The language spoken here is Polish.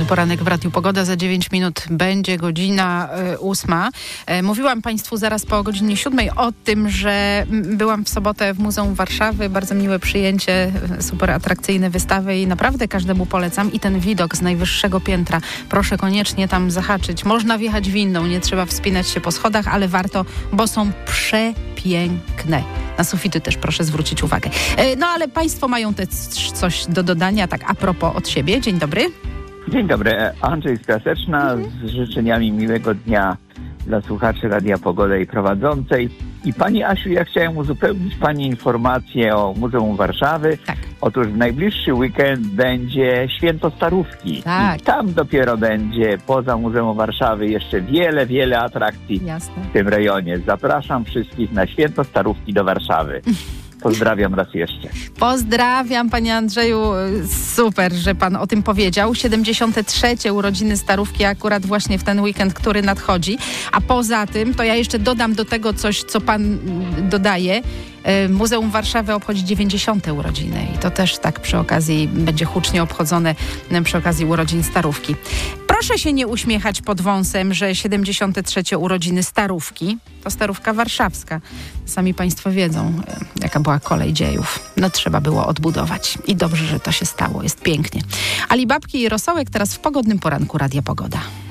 Poranek w Radiu Pogoda. Za 9 minut będzie godzina 8. Mówiłam Państwu zaraz po godzinie 7 o tym, że byłam w sobotę w Muzeum Warszawy. Bardzo miłe przyjęcie, super atrakcyjne wystawy i naprawdę każdemu polecam. I ten widok z najwyższego piętra. Proszę koniecznie tam zahaczyć. Można wjechać windą, nie trzeba wspinać się po schodach, ale warto, bo są przepiękne. Na sufity też proszę zwrócić uwagę. No ale Państwo mają też coś do dodania, tak a propos od siebie. Dzień dobry. Dzień dobry, Andrzej z Piaseczna z życzeniami miłego dnia dla słuchaczy Radia Pogoda i prowadzącej. I Pani Asiu, ja chciałem uzupełnić Pani informację o Muzeum Warszawy. Tak. Otóż w najbliższy weekend będzie Święto Starówki. Tak. I tam dopiero będzie poza Muzeum Warszawy jeszcze wiele atrakcji. Jasne. W tym rejonie. Zapraszam wszystkich na Święto Starówki do Warszawy. Pozdrawiam raz jeszcze. Pozdrawiam, Panie Andrzeju. Super, że Pan o tym powiedział. 73. urodziny Starówki akurat właśnie w ten weekend, który nadchodzi. A poza tym, to ja jeszcze dodam do tego coś, co Pan dodaje. Muzeum Warszawy obchodzi 90. urodziny i to też tak przy okazji będzie hucznie obchodzone przy okazji urodzin Starówki. Proszę się nie uśmiechać pod wąsem, że 73. urodziny Starówki to Starówka Warszawska. Sami Państwo wiedzą, jaka była kolej dziejów. No trzeba było odbudować i dobrze, że to się stało. Jest pięknie. Alibabki i Rosołek teraz w pogodnym poranku Radia Pogoda.